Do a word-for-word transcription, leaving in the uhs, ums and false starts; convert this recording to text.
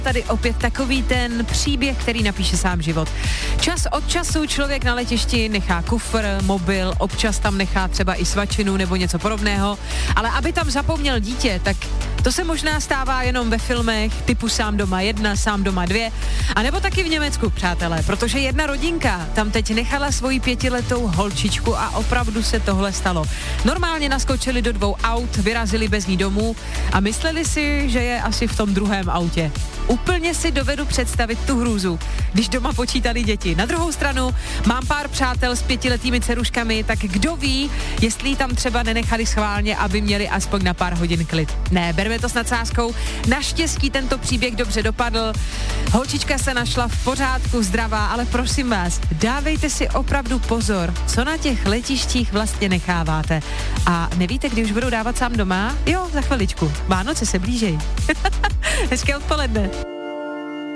Tady opět takový ten příběh, který napíše sám život. Čas od času člověk na letišti nechá kufr, mobil, občas tam nechá třeba i svačinu nebo něco podobného, ale aby tam zapomněl dítě, tak to se možná stává jenom ve filmech typu Sám doma jedna, Sám doma dvě, a nebo taky v Německu, přátelé, protože jedna rodinka tam teď nechala svoji pětiletou holčičku a opravdu se tohle stalo. Normálně naskočili do dvou aut, vyrazili bez ní domů a mysleli si, že je asi v tom druhém autě. Úplně si dovedu představit tu hrůzu, když doma počítali děti. Na druhou stranu mám pár přátel s pětiletými dceruškami, tak kdo ví, jestli tam třeba nenechali schválně, aby měli aspoň na pár hodin klid. Ne, berme to s nadsázkou. Naštěstí tento příběh dobře dopadl. Holčička se našla v pořádku, zdravá, ale prosím vás, dávejte si opravdu pozor, co na těch letištích vlastně necháváte. A nevíte, kdy už budu dávat Sám doma? Jo, za chviličku. Vánoce se blížejí. Hezké odpoledne.